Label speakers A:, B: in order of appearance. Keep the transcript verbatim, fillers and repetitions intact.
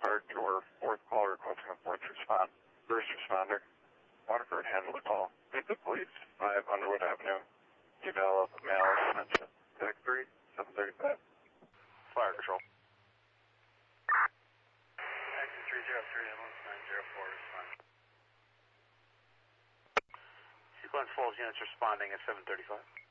A: Waterford, your fourth call requesting a fourth respond. First responder. Waterford handle the call. Meet the police, five Underwood Avenue. Develop mail extension. Tech three, seven thirty-five. Fire control.
B: Action three zero three, ambulance nine zero four, respond. Sequence Falls units responding at seven thirty-five.